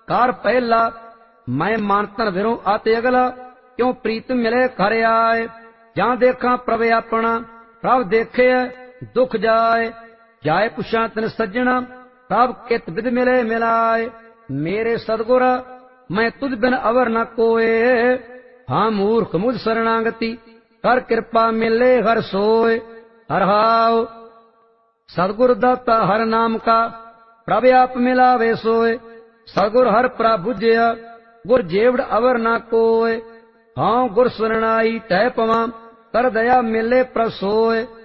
car पहला मैं मानतन विरों आते अगला क्यों प्रीत मिले घर आए जहां देखा प्रभ अपना प्रभ देखे दुख जाए जाए पुछा तन सज्जना प्रभ कित विद मिले मिलाए मेरे सदगुर मैं तुझ बिन अवर न कोए हाँ मूर्ख मुझ शरणागति कर कृपा मिले हर सोए हर हाव सदगुरु दाता हर नाम का प्रभ आप मिलावे सोए सदगुर हर प्रभु जय गुर जेवड़ अवर ना कोय हाँ गुर सुरनाई तय पवा कर दया मिले प्रसोय